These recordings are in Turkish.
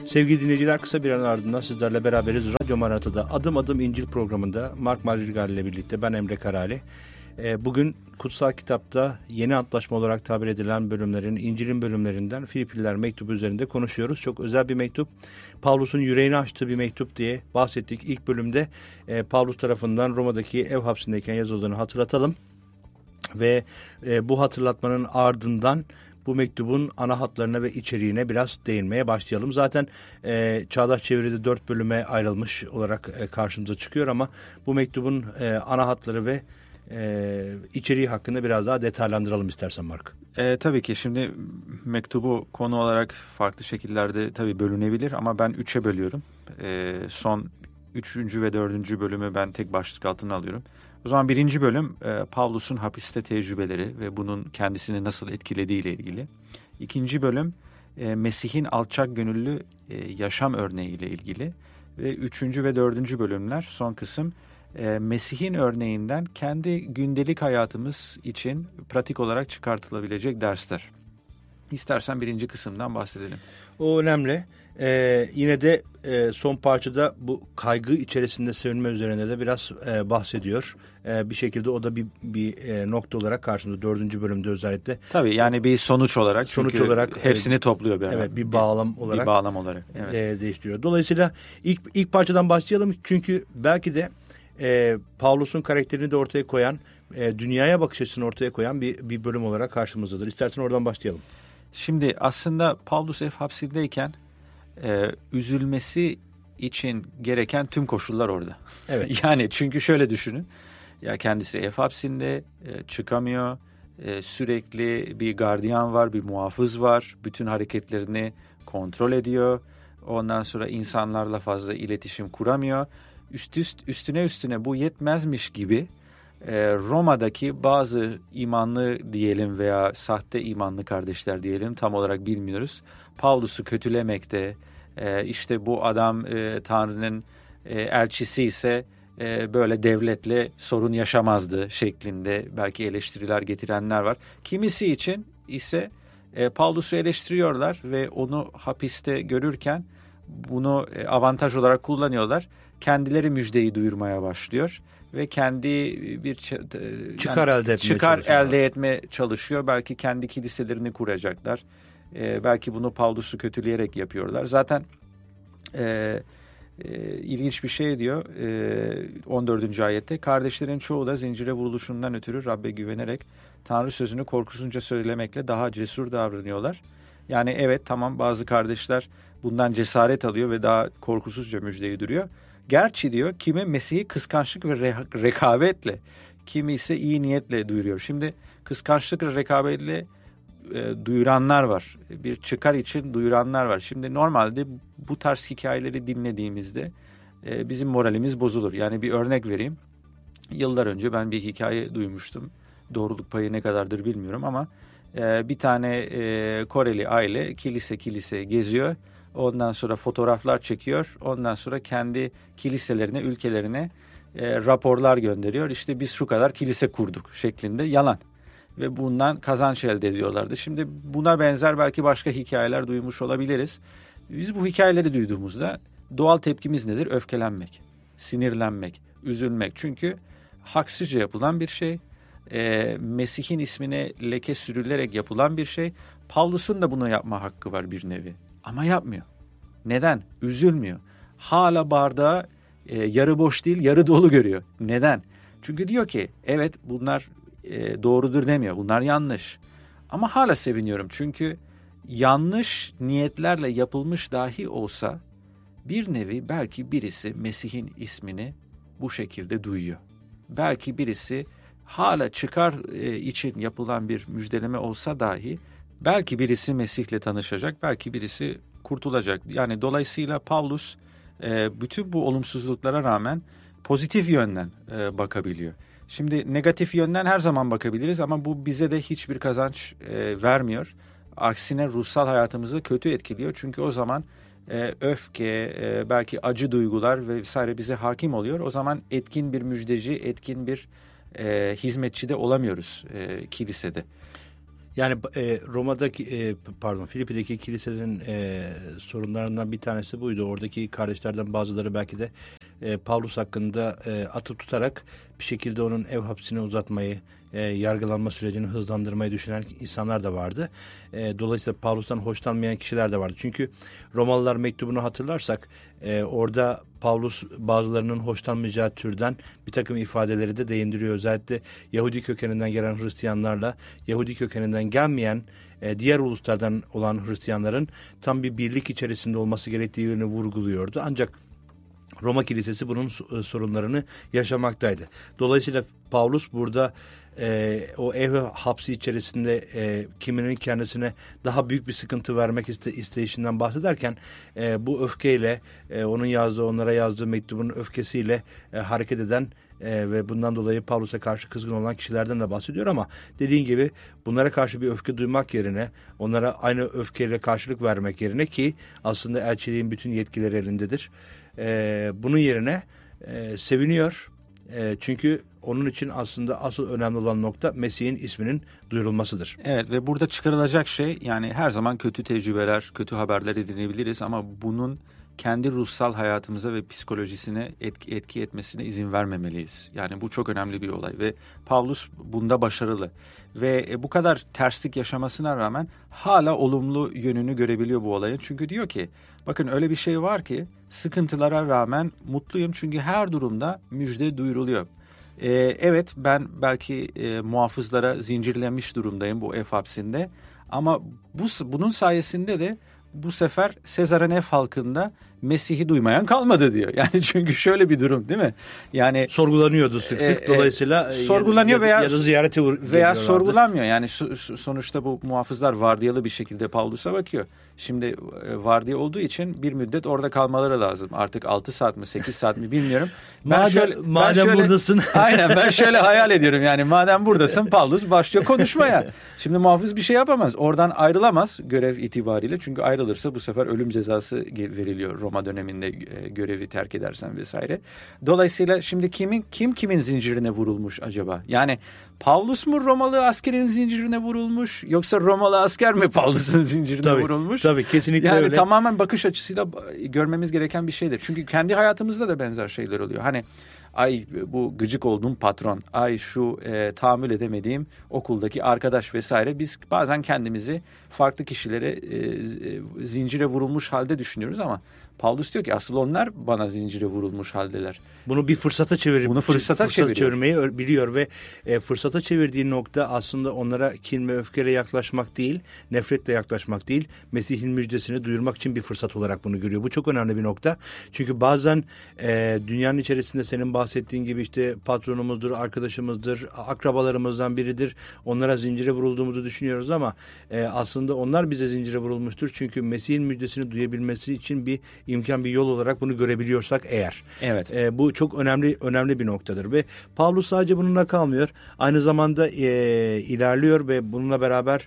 Sevgili dinleyiciler, kısa bir an ardından sizlerle beraberiz. Radyo Maranata'da Adım Adım İncil programında Mark Madrigal ile birlikte ben Emre Karali. Bugün Kutsal Kitap'ta yeni antlaşma olarak tabir edilen bölümlerin, İncil'in bölümlerinden Filipliler mektubu üzerinde konuşuyoruz. Çok özel bir mektup. Pavlus'un yüreğini açtığı bir mektup diye bahsettik. İlk bölümde Pavlus tarafından Roma'daki ev hapsindeyken yazıldığını hatırlatalım. Ve bu hatırlatmanın ardından bu mektubun ana hatlarına ve içeriğine biraz değinmeye başlayalım. Zaten Çağdaş Çeviri'de 4 bölüme ayrılmış olarak karşımıza çıkıyor ama bu mektubun ana hatları ve içeriği hakkında biraz daha detaylandıralım istersen Mark. Tabii ki şimdi mektubu konu olarak farklı şekillerde tabii bölünebilir ama ben 3'e bölüyorum. Son 3. ve 4. bölümü ben tek başlık altına alıyorum. O zaman 1. bölüm Pavlus'un hapiste tecrübeleri ve bunun kendisini nasıl etkilediği ile ilgili. 2. bölüm Mesih'in alçak gönüllü yaşam örneği ile ilgili. Ve 3. ve 4. bölümler son kısım Mesih'in örneğinden kendi gündelik hayatımız için pratik olarak çıkartılabilecek dersler. İstersen 1. kısımdan bahsedelim. O önemli. Yine de son parçada bu kaygı içerisinde sevinme üzerine de biraz bahsediyor. Bir şekilde o da bir nokta olarak karşımızda 4. bölümde özellikle. Tabii yani bir sonuç olarak hepsini topluyor. Evet, bir bağlam olarak. Bir bağlam olarak. Evet. Değiştiriyor. Dolayısıyla ilk parçadan başlayalım çünkü belki de Pavlus'un karakterini de ortaya koyan, dünyaya bakış açısını ortaya koyan bir bölüm olarak karşımızdadır. İstersen oradan başlayalım. Şimdi aslında Pavlus ev hapsindeyken üzülmesi için gereken tüm koşullar orada. Evet. Yani çünkü şöyle düşünün. Ya kendisi ev hapsinde çıkamıyor. Sürekli bir gardiyan var, bir muhafız var. Bütün hareketlerini kontrol ediyor. Ondan sonra insanlarla fazla iletişim kuramıyor. Üstüne bu yetmezmiş gibi Roma'daki bazı imanlı diyelim veya sahte imanlı kardeşler diyelim tam olarak bilmiyoruz. Pavlus'u kötülemekte, işte bu adam Tanrı'nın elçisi ise böyle devletle sorun yaşamazdı şeklinde belki eleştiriler getirenler var. Kimisi için ise Pavlus'u eleştiriyorlar ve onu hapiste görürken bunu avantaj olarak kullanıyorlar. Kendileri müjdeyi duyurmaya başlıyor ve kendi bir çıkar elde etmeye çalışıyor. Belki kendi kiliselerini kuracaklar. Belki bunu Pavlus'u kötüleyerek yapıyorlar. Zaten ilginç bir şey diyor 14. ayette. Kardeşlerin çoğu da zincire vuruluşundan ötürü Rabbe güvenerek Tanrı sözünü korkusuzca söylemekle daha cesur davranıyorlar. Yani evet tamam bazı kardeşler bundan cesaret alıyor ve daha korkusuzca müjdeyi duyuruyor. Gerçi diyor kimi Mesih'i kıskançlık ve rekabetle, kimi ise iyi niyetle duyuruyor. Şimdi kıskançlık ve rekabetle duyuranlar var. Bir çıkar için duyuranlar var. Şimdi normalde bu tarz hikayeleri dinlediğimizde bizim moralimiz bozulur. Yani bir örnek vereyim. Yıllar önce ben bir hikaye duymuştum. Doğruluk payı ne kadardır bilmiyorum ama bir tane Koreli aile kilise geziyor. Ondan sonra fotoğraflar çekiyor. Ondan sonra kendi kiliselerine, ülkelerine raporlar gönderiyor. İşte biz şu kadar kilise kurduk şeklinde yalan. Ve bundan kazanç elde ediyorlardı. Şimdi buna benzer belki başka hikayeler duymuş olabiliriz. Biz bu hikayeleri duyduğumuzda doğal tepkimiz nedir? Öfkelenmek, sinirlenmek, üzülmek. Çünkü haksızca yapılan bir şey. Mesih'in ismine leke sürülerek yapılan bir şey. Pavlus'un da bunu yapma hakkı var bir nevi. Ama yapmıyor. Neden? Üzülmüyor. Hala bardağı yarı boş değil yarı dolu görüyor. Neden? Çünkü diyor ki evet bunlar doğrudur demiyor. Bunlar yanlış. Ama hala seviniyorum. Çünkü yanlış niyetlerle yapılmış dahi olsa bir nevi belki birisi Mesih'in ismini bu şekilde duyuyor. Belki birisi hala çıkar için yapılan bir müjdeleme olsa dahi belki birisi Mesih'le tanışacak, belki birisi kurtulacak. Yani dolayısıyla Pavlus bütün bu olumsuzluklara rağmen pozitif yönden bakabiliyor. Şimdi negatif yönden her zaman bakabiliriz ama bu bize de hiçbir kazanç vermiyor. Aksine ruhsal hayatımızı kötü etkiliyor. Çünkü o zaman öfke, belki acı duygular vesaire bize hakim oluyor. O zaman etkin bir müjdeci, etkin bir hizmetçi de olamıyoruz kilisede. Yani Roma'daki Filipi'deki kiliselerin sorunlarından bir tanesi buydu. Oradaki kardeşlerden bazıları belki de Pavlus hakkında atıp tutarak bir şekilde onun ev hapsini uzatmayı, yargılanma sürecini hızlandırmayı düşünen insanlar da vardı. Dolayısıyla Pavlus'tan hoşlanmayan kişiler de vardı. Çünkü Romalılar mektubunu hatırlarsak orada Pavlus bazılarının hoşlanmayacağı türden bir takım ifadeleri de değindiriyor. Özellikle Yahudi kökeninden gelen Hristiyanlarla Yahudi kökeninden gelmeyen diğer uluslardan olan Hristiyanların tam bir birlik içerisinde olması gerektiğini vurguluyordu. Ancak Roma Kilisesi bunun sorunlarını yaşamaktaydı. Dolayısıyla Pavlus burada o ev hapsi içerisinde kiminin kendisine daha büyük bir sıkıntı vermek isteyişinden bahsederken bu öfkeyle onlara yazdığı mektubun öfkesiyle hareket eden ve bundan dolayı Pavlus'a karşı kızgın olan kişilerden de bahsediyor ama dediğin gibi bunlara karşı bir öfke duymak yerine onlara aynı öfkeyle karşılık vermek yerine ki aslında elçiliğin bütün yetkileri elindedir. Bunun yerine seviniyor. Çünkü onun için aslında asıl önemli olan nokta Mesih'in isminin duyurulmasıdır. Evet ve burada çıkarılacak şey yani her zaman kötü tecrübeler, kötü haberler edinebiliriz ama bunun kendi ruhsal hayatımıza ve psikolojisine etki etmesine izin vermemeliyiz. Yani bu çok önemli bir olay ve Pavlus bunda başarılı. Ve bu kadar terslik yaşamasına rağmen hala olumlu yönünü görebiliyor bu olayın. Çünkü diyor ki bakın öyle bir şey var ki sıkıntılara rağmen mutluyum çünkü her durumda müjde duyuruluyor. Evet ben belki muhafızlara zincirlenmiş durumdayım bu ev hapsinde ama bunun sayesinde de bu sefer Sezar'ın ev halkında Mesih'i duymayan kalmadı diyor. Yani çünkü şöyle bir durum değil mi? Yani sorgulanıyordu sık sık. Dolayısıyla sorgulanıyor ya da ziyarete veya sorgulanmıyor. Yani sonuçta bu muhafızlar vardiyalı bir şekilde Pavlus'a bakıyor. Şimdi vardiya olduğu için bir müddet orada kalmaları lazım. Artık 6 saat mi 8 saat mi bilmiyorum. Madem buradasın. Aynen ben şöyle hayal ediyorum yani madem buradasın Pavlus başlıyor konuşmaya. Şimdi muhafız bir şey yapamaz. Oradan ayrılamaz görev itibariyle. Çünkü ayrılırsa bu sefer ölüm cezası veriliyor Roma döneminde görevi terk edersen vesaire. Dolayısıyla şimdi kimin zincirine vurulmuş acaba? Yani Pavlus mu Romalı askerin zincirine vurulmuş yoksa Romalı asker mi Pavlus'un zincirine vurulmuş? Tabii kesinlikle yani öyle. Tamamen bakış açısıyla görmemiz gereken bir şeydir. Çünkü kendi hayatımızda da benzer şeyler oluyor. Hani ay bu gıcık olduğum patron, ay şu tahammül edemediğim okuldaki arkadaş vesaire biz bazen kendimizi farklı kişilere zincire vurulmuş halde düşünüyoruz ama Pavlus diyor ki asıl onlar bana zincire vurulmuş haldeler. Bunu bir fırsata çevirmeyi biliyor ve fırsata çevirdiği nokta aslında onlara kin ve öfkeyle yaklaşmak değil, nefretle yaklaşmak değil, Mesih'in müjdesini duyurmak için bir fırsat olarak bunu görüyor. Bu çok önemli bir nokta. Çünkü bazen dünyanın içerisinde senin bahsettiğin gibi işte patronumuzdur, arkadaşımızdır, akrabalarımızdan biridir. Onlara zincire vurulduğumuzu düşünüyoruz ama aslında onlar bize zincire vurulmuştur. Çünkü Mesih'in müjdesini duyabilmesi için bir imkan, bir yol olarak bunu görebiliyorsak eğer. Evet. Bu çok önemli bir noktadır ve Pavlus sadece bununla kalmıyor. Aynı zamanda ilerliyor ve bununla beraber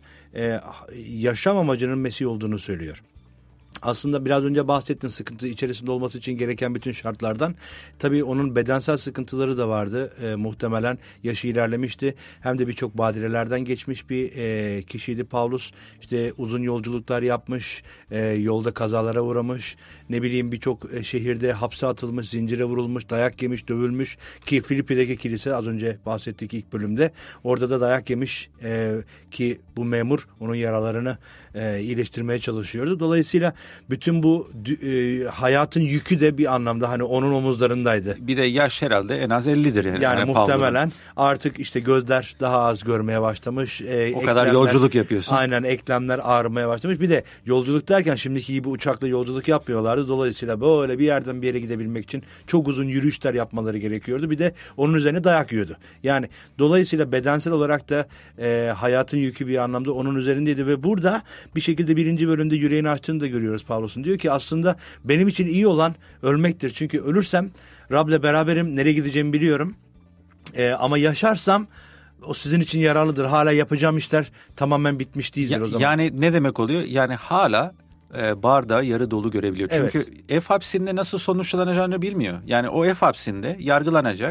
yaşam amacının Mesih olduğunu söylüyor. Aslında biraz önce bahsettiğin sıkıntı içerisinde olması için gereken bütün şartlardan tabii onun bedensel sıkıntıları da vardı. Muhtemelen yaşı ilerlemişti. Hem de birçok badirelerden geçmiş bir kişiydi Pavlus. İşte uzun yolculuklar yapmış, yolda kazalara uğramış, ne bileyim birçok şehirde hapse atılmış, zincire vurulmuş, dayak yemiş, dövülmüş ki Filipi'deki kilise az önce bahsettik ilk bölümde. Orada da dayak yemiş ki bu memur onun yaralarını iyileştirmeye çalışıyordu. Dolayısıyla bütün bu hayatın yükü de bir anlamda hani onun omuzlarındaydı. Bir de yaş herhalde en az 50'dir. Yani muhtemelen artık işte gözler daha az görmeye başlamış. O kadar yolculuk yapıyorsun. Aynen, eklemler ağrımaya başlamış. Bir de yolculuk derken şimdiki gibi uçakla yolculuk yapmıyorlardı. Dolayısıyla böyle bir yerden bir yere gidebilmek için çok uzun yürüyüşler yapmaları gerekiyordu. Bir de onun üzerine dayak yiyordu. Yani dolayısıyla bedensel olarak da hayatın yükü bir anlamda onun üzerindeydi ve burada bir şekilde 1. bölümde yüreğini açtığını da görüyoruz Pavlus'un. Diyor ki aslında benim için iyi olan ölmektir. Çünkü ölürsem Rab'le beraberim, nereye gideceğimi biliyorum. Ama yaşarsam o sizin için yararlıdır. Hala yapacağım işler tamamen bitmiş değildir o zaman. Yani ne demek oluyor? Yani hala bardağı yarı dolu görebiliyor. Çünkü ev hapsinde nasıl sonuçlanacağını bilmiyor. Yani o ev hapsinde yargılanacak.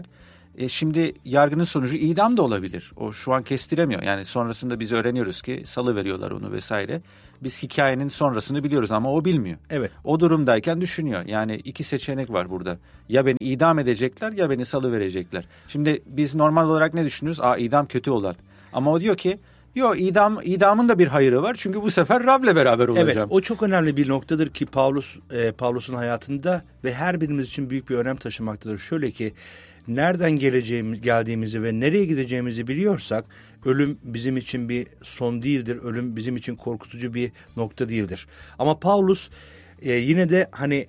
Şimdi yargının sonucu idam da olabilir. O şu an kestiremiyor. Yani sonrasında biz öğreniyoruz ki salı veriyorlar onu vesaire. Biz hikayenin sonrasını biliyoruz ama o bilmiyor. Evet. O durumdayken düşünüyor. Yani iki seçenek var burada. Ya beni idam edecekler ya beni salı verecekler. Şimdi biz normal olarak ne düşünürüz? İdam kötü olan. Ama o diyor ki yok, idamın da bir hayırı var. Çünkü bu sefer Rab'le beraber olacağım. Evet, o çok önemli bir noktadır ki Pavlus'un hayatında ve her birimiz için büyük bir önem taşımaktadır. Şöyle ki nereden geldiğimizi ve nereye gideceğimizi biliyorsak ölüm bizim için bir son değildir. Ölüm bizim için korkutucu bir nokta değildir. Ama Pavlus yine de hani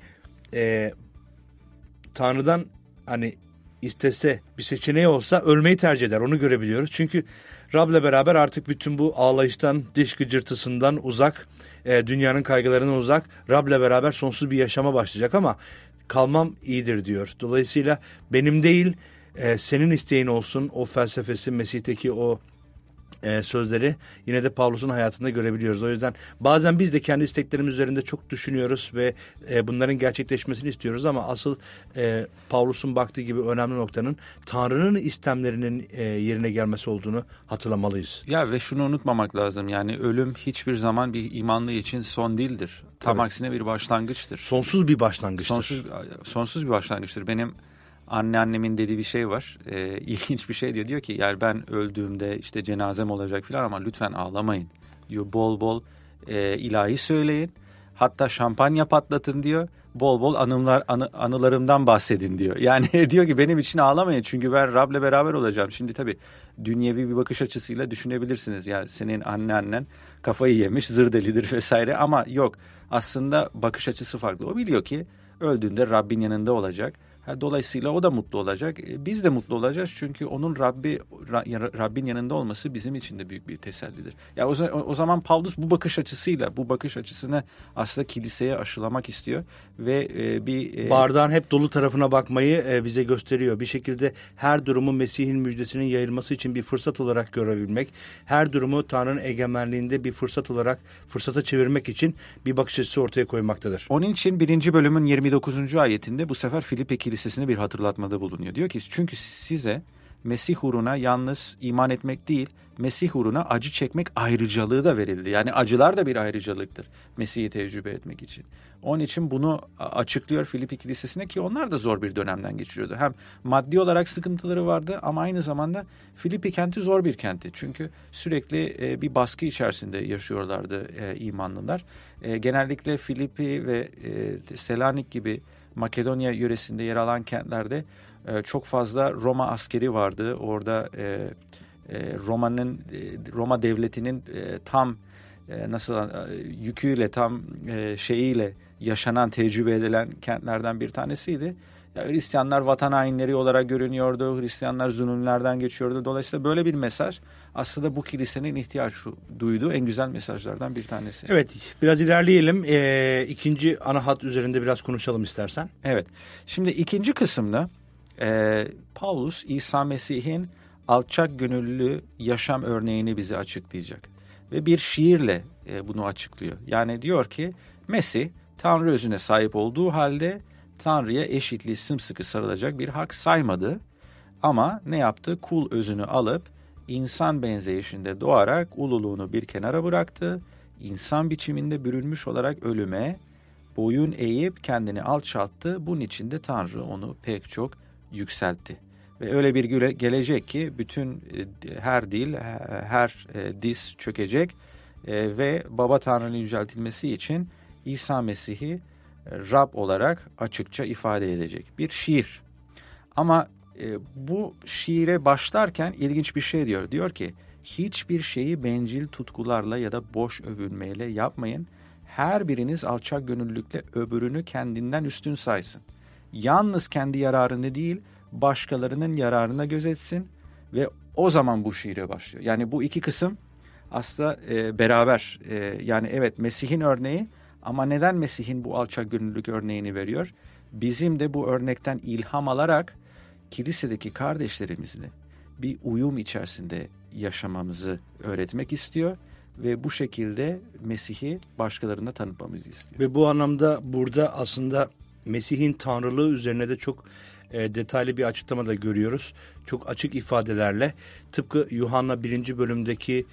Tanrı'dan hani istese bir seçeneği olsa ölmeyi tercih eder. Onu görebiliyoruz. Çünkü Rab'le beraber artık bütün bu ağlayıştan, diş gıcırtısından uzak, dünyanın kaygılarından uzak, Rab'le beraber sonsuz bir yaşama başlayacak ama kalmam iyidir diyor. Dolayısıyla benim değil, senin isteğin olsun o felsefesi, Mesih'teki o sözleri yine de Pavlus'un hayatında görebiliyoruz. O yüzden bazen biz de kendi isteklerimiz üzerinde çok düşünüyoruz ve bunların gerçekleşmesini istiyoruz ama asıl Pavlus'un baktığı gibi önemli noktanın Tanrı'nın istemlerinin yerine gelmesi olduğunu hatırlamalıyız. Ya ve şunu unutmamak lazım, yani ölüm hiçbir zaman bir imanlı için son değildir. Tam aksine bir başlangıçtır. Sonsuz bir başlangıçtır. Sonsuz bir başlangıçtır. Benim anneannemin dediği bir şey var. İlginç bir şey diyor. Diyor ki yani ben öldüğümde işte cenazem olacak falan ama lütfen ağlamayın diyor. Bol bol ilahi söyleyin. Hatta şampanya patlatın diyor. Bol bol anılarımdan bahsedin diyor. Yani diyor ki benim için ağlamayın çünkü ben Rab'le beraber olacağım. Şimdi tabii dünyevi bir bakış açısıyla düşünebilirsiniz. Yani senin anneannen kafayı yemiş, zır delidir vesaire ama yok. Aslında bakış açısı farklı. O biliyor ki öldüğünde Rabbin yanında olacak. Dolayısıyla o da mutlu olacak. Biz de mutlu olacağız çünkü onun Rabbin yanında olması bizim için de büyük bir tesellidir. Ya o zaman Pavlus bu bakış açısını aslında kiliseye aşılamak istiyor ve bardağın hep dolu tarafına bakmayı bize gösteriyor. Bir şekilde her durumu Mesih'in müjdesinin yayılması için bir fırsat olarak görebilmek, her durumu Tanrı'nın egemenliğinde bir fırsat olarak fırsata çevirmek için bir bakış açısı ortaya koymaktadır. Onun için 1. bölümün 29. ayetinde bu sefer Filipi Kilisesi'ne bir hatırlatmada bulunuyor. Diyor ki çünkü size Mesih uğruna yalnız iman etmek değil, Mesih uğruna acı çekmek ayrıcalığı da verildi. Yani acılar da bir ayrıcalıktır Mesih'i tecrübe etmek için. Onun için bunu açıklıyor Filipi Kilisesi'ne ki onlar da zor bir dönemden geçiriyordu. Hem maddi olarak sıkıntıları vardı ama aynı zamanda Filipi kenti zor bir kentti. Çünkü sürekli bir baskı içerisinde yaşıyorlardı imanlılar. Genellikle Filipi ve Selanik gibi Makedonya yöresinde yer alan kentlerde çok fazla Roma askeri vardı. Orada Roma devletinin tam yüküyle, tam şeyiyle yaşanan, tecrübe edilen kentlerden bir tanesiydi. Ya, Hristiyanlar vatan hainleri olarak görünüyordu. Hristiyanlar zulümlerden geçiyordu. Dolayısıyla böyle bir mesaj aslında bu kilisenin ihtiyaç duyduğu en güzel mesajlardan bir tanesi. Evet, biraz ilerleyelim. İkinci ana hat üzerinde biraz konuşalım istersen. Evet, şimdi ikinci kısımda Paulus İsa Mesih'in alçak gönüllü yaşam örneğini bize açıklayacak. Ve bir şiirle bunu açıklıyor. Yani diyor ki Mesih Tanrı özüne sahip olduğu halde Tanrı'ya eşitliği sımsıkı sarılacak bir hak saymadı. Ama ne yaptı? Kul özünü alıp insan benzeyişinde doğarak ululuğunu bir kenara bıraktı. İnsan biçiminde bürünmüş olarak ölüme boyun eğip kendini alçalttı. Bunun için de Tanrı onu pek çok yükseltti. Ve öyle bir gelecek ki bütün her dil, her diz çökecek ve Baba Tanrı'nın yüceltilmesi için İsa Mesih'i Rab olarak açıkça ifade edecek bir şiir. Ama bu şiire başlarken ilginç bir şey diyor. Diyor ki hiçbir şeyi bencil tutkularla ya da boş övünmeyle yapmayın. Her biriniz alçak gönüllülükle öbürünü kendinden üstün saysın. Yalnız kendi yararını değil başkalarının yararına gözetsin ve o zaman bu şiire başlıyor. Yani bu iki kısım aslında beraber. Yani evet Mesih'in örneği ama neden Mesih'in bu alçak gönüllülük örneğini veriyor? Bizim de bu örnekten ilham alarak kilisedeki kardeşlerimizle bir uyum içerisinde yaşamamızı öğretmek istiyor ve bu şekilde Mesih'i başkalarına tanıtmamızı istiyor. Ve bu anlamda burada aslında Mesih'in tanrılığı üzerine de çok detaylı bir açıklama da görüyoruz. Çok açık ifadelerle, tıpkı Yuhanna 1. bölümdeki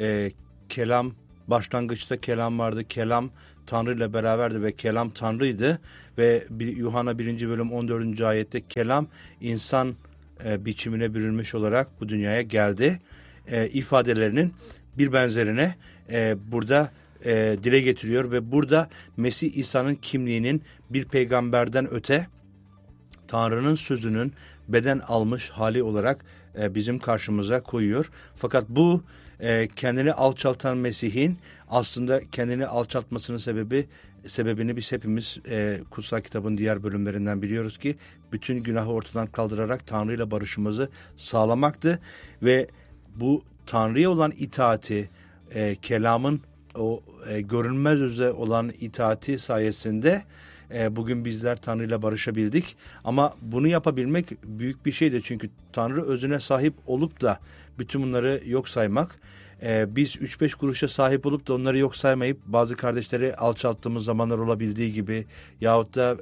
kelam, başlangıçta kelam vardı, kelam Tanrı ile beraberdi ve kelam Tanrı'ydı ve Yuhanna 1. bölüm 14. ayette kelam insan biçimine bürünmüş olarak bu dünyaya geldi ifadelerinin bir benzerine burada dile getiriyor ve burada Mesih İsa'nın kimliğinin bir peygamberden öte Tanrı'nın sözünün beden almış hali olarak bizim karşımıza koyuyor. Fakat bu kendini alçaltan Mesih'in aslında kendini alçaltmasının sebebini biz hepimiz kutsal kitabın diğer bölümlerinden biliyoruz ki bütün günahı ortadan kaldırarak Tanrı ile barışımızı sağlamaktı ve bu Tanrı'ya olan itaati, kelamın o görünmez yüze olan itaati sayesinde bugün bizler Tanrı ile barışabildik. Ama bunu yapabilmek büyük bir şeydi. Çünkü Tanrı özüne sahip olup da bütün bunları yok saymak, biz 3-5 kuruşa sahip olup da onları yok saymayıp bazı kardeşleri alçalttığımız zamanlar olabildiği gibi yahut da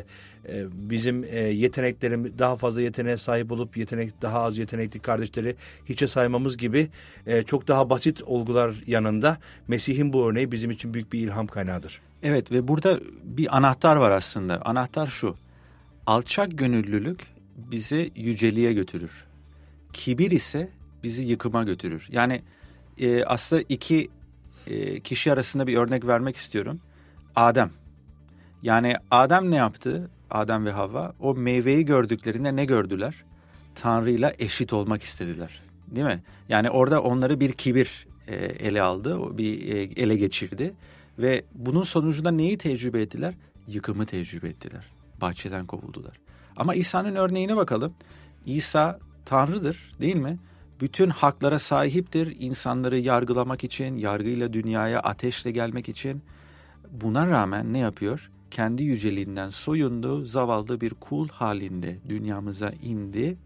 bizim yeteneklerimiz daha fazla yeteneğe sahip olup daha az yetenekli kardeşleri hiçe saymamız gibi çok daha basit olgular yanında Mesih'in bu örneği bizim için büyük bir ilham kaynağıdır. Evet ve burada bir anahtar var aslında. Anahtar şu: alçak gönüllülük bizi yüceliğe götürür. Kibir ise bizi yıkıma götürür. Yani aslında iki kişi arasında bir örnek vermek istiyorum. Adem. Yani Adem ne yaptı? Adem ve Havva o meyveyi gördüklerinde ne gördüler? Tanrı'yla eşit olmak istediler. Değil mi? Yani orada onları bir kibir ele aldı, ele geçirdi. Ve bunun sonucunda neyi tecrübe ettiler? Yıkımı tecrübe ettiler. Bahçeden kovuldular. Ama İsa'nın örneğine bakalım. İsa Tanrı'dır, değil mi? Bütün haklara sahiptir. İnsanları yargılamak için, yargıyla dünyaya ateşle gelmek için. Buna rağmen ne yapıyor? Kendi yüceliğinden soyundu, zavallı bir kul halinde dünyamıza indi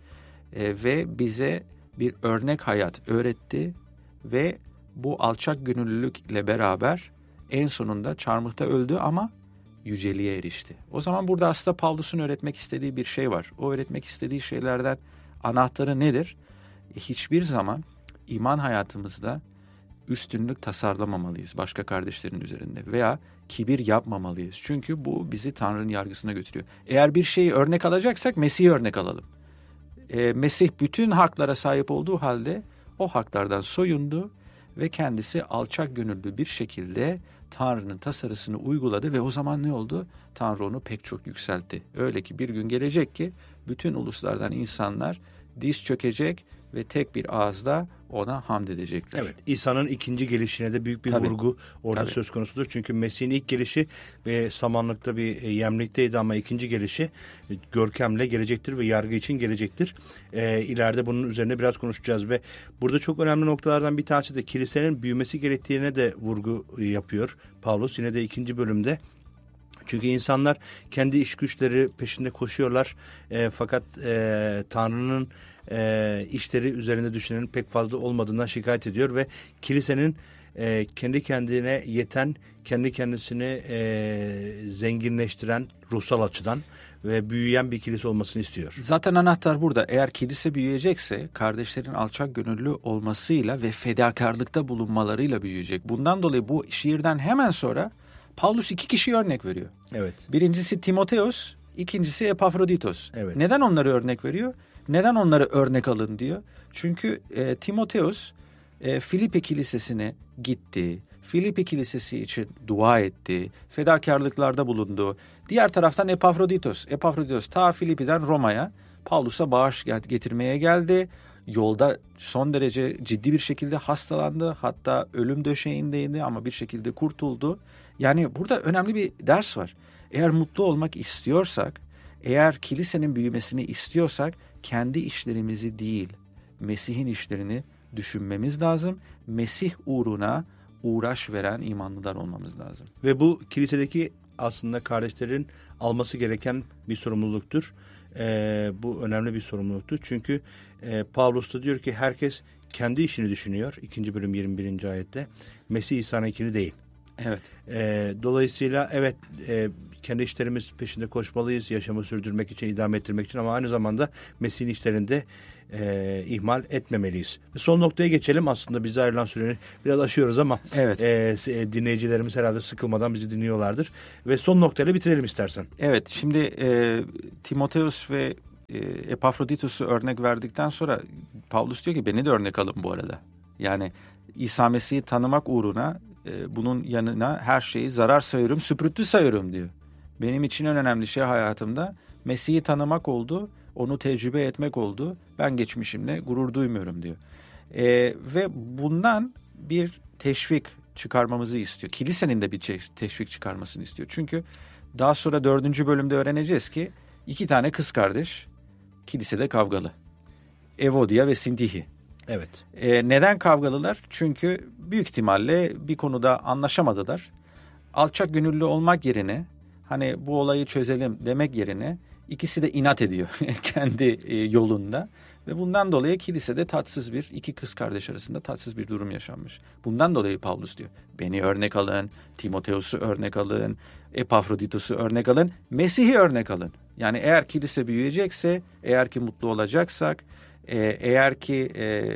ve bize bir örnek hayat öğretti ve bu alçak gönüllülükle beraber en sonunda çarmıhta öldü ama yüceliğe erişti. O zaman burada aslında Pavlus'un öğretmek istediği bir şey var. O öğretmek istediği şeylerden anahtarı nedir? Hiçbir zaman iman hayatımızda üstünlük tasarlamamalıyız başka kardeşlerin üzerinde veya kibir yapmamalıyız. Çünkü bu bizi Tanrı'nın yargısına götürüyor. Eğer bir şeyi örnek alacaksak Mesih'i örnek alalım. Mesih bütün haklara sahip olduğu halde o haklardan soyundu ve kendisi alçak gönüllü bir şekilde Tanrı'nın tasarısını uyguladı ve o zaman ne oldu? Tanrı onu pek çok yükseltti. Öyle ki bir gün gelecek ki bütün uluslardan insanlar diz çökecek ve tek bir ağızla ona hamd edecekler. Evet, İsa'nın ikinci gelişine de büyük bir vurgu orada söz konusudur. Çünkü Mesih'in ilk gelişi ve samanlıkta bir yemlikteydi ama ikinci gelişi görkemle gelecektir ve yargı için gelecektir. İleride bunun üzerine biraz konuşacağız ve burada çok önemli noktalardan bir tanesi de kilisenin büyümesi gerektiğine de vurgu yapıyor Pavlus yine de 2. bölümde. Çünkü insanlar kendi iş güçleri peşinde koşuyorlar fakat Tanrı'nın işleri üzerinde düşünenin pek fazla olmadığından şikayet ediyor ve kilisenin kendi kendine yeten, kendi kendisini zenginleştiren ruhsal açıdan ve büyüyen bir kilise olmasını istiyor. Zaten anahtar burada. Eğer kilise büyüyecekse kardeşlerin alçak gönüllü olmasıyla ve fedakarlıkta bulunmalarıyla büyüyecek. Bundan dolayı bu şiirden hemen sonra Pavlus 2 kişiye örnek veriyor. Evet. Birincisi Timoteos, ikincisi Epafroditos. Evet. Neden onları örnek veriyor? Neden onları örnek alın diyor? Çünkü Timoteos Filipi Kilisesi'ne gitti. Filipi Kilisesi için dua etti. Fedakarlıklarda bulundu. Diğer taraftan Epafroditos ta Filipi'den Roma'ya Pavlus'a bağış getirmeye geldi. Yolda son derece ciddi bir şekilde hastalandı. Hatta ölüm döşeğindeydi ama bir şekilde kurtuldu. Yani burada önemli bir ders var. Eğer mutlu olmak istiyorsak, eğer kilisenin büyümesini istiyorsak kendi işlerimizi değil, Mesih'in işlerini düşünmemiz lazım. Mesih uğruna uğraş veren imanlılar olmamız lazım. Ve bu kilisedeki aslında kardeşlerin alması gereken bir sorumluluktur. Bu önemli bir sorumluluktur. Çünkü Pavlus da diyor ki herkes kendi işini düşünüyor. 2. bölüm 21. ayette. Mesih İsa'nınkini değil. Evet. Dolayısıyla evet kendi işlerimiz peşinde koşmalıyız. Yaşamı sürdürmek için, idame ettirmek için, ama aynı zamanda Mesih'in işlerinde ihmal etmemeliyiz. Son noktaya geçelim. Aslında bize ayrılan süreyi biraz aşıyoruz ama Evet. Dinleyicilerimiz herhalde sıkılmadan bizi dinliyorlardır. Ve son noktayla bitirelim istersen. Evet, şimdi Timoteus ve Epafroditus'u örnek verdikten sonra Pavlus diyor ki beni de örnek alın bu arada. Yani İsa Mesih'i tanımak uğruna bunun yanına her şeyi zarar sayıyorum, süprüntü sayıyorum diyor. Benim için en önemli şey hayatımda Mesih'i tanımak oldu, onu tecrübe etmek oldu. Ben geçmişimle gurur duymuyorum diyor. Ve bundan bir teşvik çıkarmamızı istiyor. Kilisenin de bir teşvik çıkarmasını istiyor. Çünkü daha sonra 4. bölümde öğreneceğiz ki 2 tane kız kardeş kilisede kavgalı. Evodia ve Sintihi. Evet. Neden kavgalılar? Çünkü büyük ihtimalle bir konuda anlaşamadılar. Alçak gönüllü olmak yerine hani bu olayı çözelim demek yerine ikisi de inat ediyor kendi yolunda. Ve bundan dolayı kilisede tatsız iki kız kardeş arasında tatsız bir durum yaşanmış. Bundan dolayı Pavlus diyor beni örnek alın, Timoteus'u örnek alın, Epafroditus'u örnek alın, Mesih'i örnek alın. Yani eğer kilise büyüyecekse, eğer ki mutlu olacaksak, eğer ki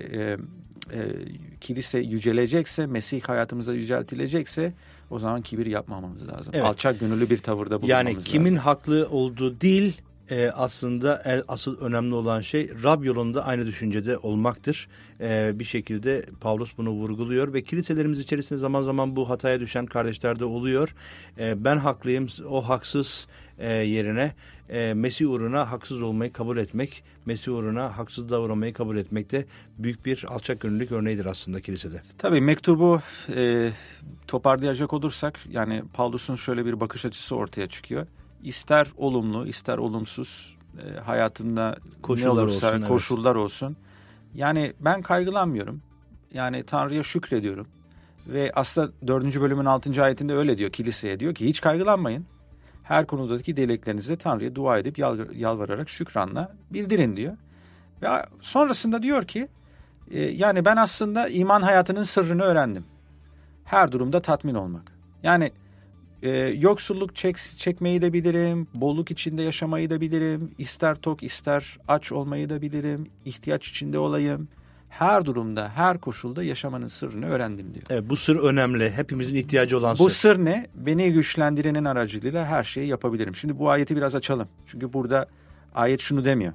kilise yücelecekse, Mesih hayatımızda yüceltilecekse o zaman kibir yapmamamız lazım. Evet. Alçak gönüllü bir tavırda bulunmamız lazım. Yani kimin haklı olduğu değil, aslında asıl önemli olan şey Rab yolunda aynı düşüncede olmaktır. Bir şekilde Pavlus bunu vurguluyor ve kiliselerimiz içerisinde zaman zaman bu hataya düşen kardeşler de oluyor. Ben haklıyım, o haksız yerine Mesih uğruna haksız olmayı kabul etmek, Mesih uğruna haksız davranmayı kabul etmek de büyük bir alçak gönüllülük örneğidir aslında kilisede. Tabii mektubu toparlayacak olursak yani Pavlus'un şöyle bir bakış açısı ortaya çıkıyor. İster olumlu, ister olumsuz hayatımda koşullar ne olursa olsun, koşullar olsun. Yani ben kaygılanmıyorum. Yani Tanrı'ya şükrediyorum. Ve aslında 4. bölümün 6. ayetinde öyle diyor. Kiliseye diyor ki hiç kaygılanmayın. Her konudaki dileklerinizi Tanrı'ya dua edip yalvararak şükranla bildirin diyor. Ve sonrasında diyor ki yani ben aslında iman hayatının sırrını öğrendim. Her durumda tatmin olmak. Yani yoksulluk çekmeyi de bilirim, bolluk içinde yaşamayı da bilirim, ister tok ister aç olmayı da bilirim, ihtiyaç içinde olayım. Her durumda, her koşulda yaşamanın sırrını öğrendim diyor. Evet, bu sır önemli. Hepimizin ihtiyacı olan sır. Bu sır ne? Beni güçlendirenin aracılığıyla her şeyi yapabilirim. Şimdi bu ayeti biraz açalım. Çünkü burada ayet şunu demiyor.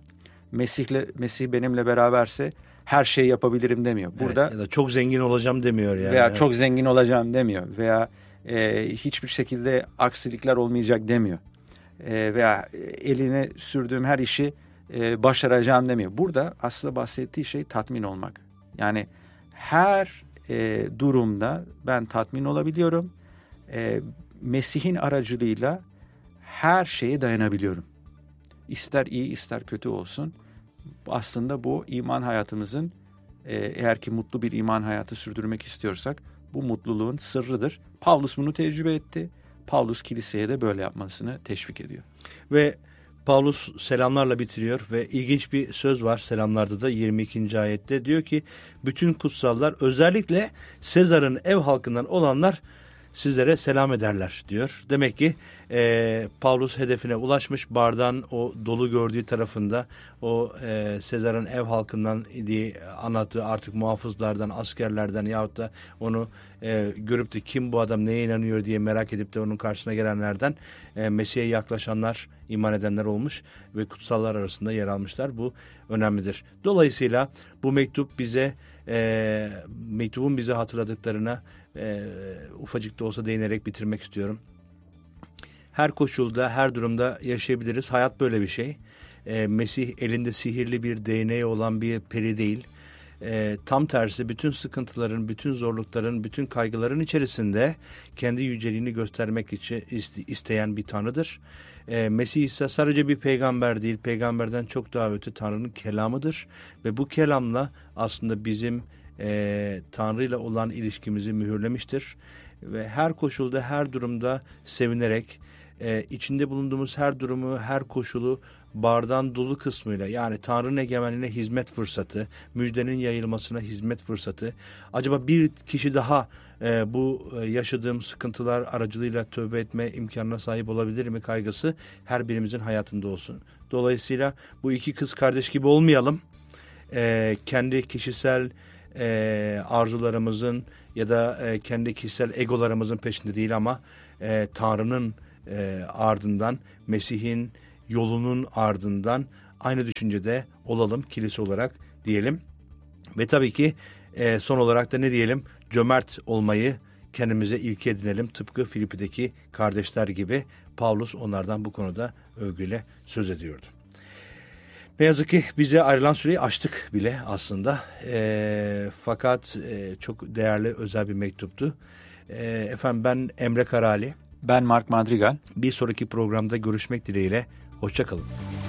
Mesih benimle beraberse her şeyi yapabilirim demiyor. Burada evet, ya da çok zengin olacağım demiyor yani. Veya çok zengin olacağım demiyor. Veya hiçbir şekilde aksilikler olmayacak demiyor. Veya eline sürdüğüm her işi başaracağım demiyor. Burada aslında bahsettiği şey tatmin olmak. Yani her durumda ben tatmin olabiliyorum. Mesih'in aracılığıyla her şeye dayanabiliyorum. İster iyi ister kötü olsun. Aslında bu iman hayatımızın eğer ki mutlu bir iman hayatı sürdürmek istiyorsak bu mutluluğun sırrıdır. Pavlus bunu tecrübe etti. Pavlus kiliseye de böyle yapmasını teşvik ediyor. Ve Pavlus selamlarla bitiriyor ve ilginç bir söz var selamlarda da 22. ayette diyor ki bütün kutsallar özellikle Sezar'ın ev halkından olanlar sizlere selam ederler diyor. Demek ki Pavlus hedefine ulaşmış, bardağın o dolu gördüğü tarafında o Sezar'ın ev halkından diye anlattığı artık muhafızlardan, askerlerden yahut da onu görüp de kim bu adam neye inanıyor diye merak edip de onun karşısına gelenlerden Mesih'e yaklaşanlar, iman edenler olmuş ve kutsallar arasında yer almışlar. Bu önemlidir. Dolayısıyla bu mektup bize mektubun bize hatırladıklarına ufacık da olsa değinerek bitirmek istiyorum. Her koşulda, her durumda yaşayabiliriz. Hayat böyle bir şey. Mesih elinde sihirli bir değneği olan bir peri değil. Tam tersi bütün sıkıntıların, bütün zorlukların, bütün kaygıların içerisinde kendi yüceliğini göstermek için isteyen bir Tanrı'dır. Mesih ise sadece bir peygamber değil, peygamberden çok daha öte Tanrı'nın kelamıdır. Ve bu kelamla aslında bizim Tanrı ile olan ilişkimizi mühürlemiştir. Ve her koşulda, her durumda sevinerek içinde bulunduğumuz her durumu, her koşulu bardağın dolu kısmıyla, yani Tanrı'nın egemenliğine hizmet fırsatı, müjdenin yayılmasına hizmet fırsatı, acaba bir kişi daha bu yaşadığım sıkıntılar aracılığıyla tövbe etme imkanına sahip olabilir mi kaygısı her birimizin hayatında olsun. Dolayısıyla bu iki kız kardeş gibi olmayalım. Kendi kişisel arzularımızın ya da kendi kişisel egolarımızın peşinde değil ama Tanrı'nın ardından, Mesih'in yolunun ardından aynı düşüncede olalım kilise olarak diyelim. Ve tabii ki son olarak da ne diyelim? Cömert olmayı kendimize ilke edinelim. Tıpkı Filipi'deki kardeşler gibi. Pavlus onlardan bu konuda övgüyle söz ediyordu. Ne yazık ki bize ayrılan süreyi aştık bile aslında. Fakat çok değerli, özel bir mektuptu. Efendim, ben Emre Karali. Ben Mark Madrigal. Bir sonraki programda görüşmek dileğiyle. Hoşça kalın.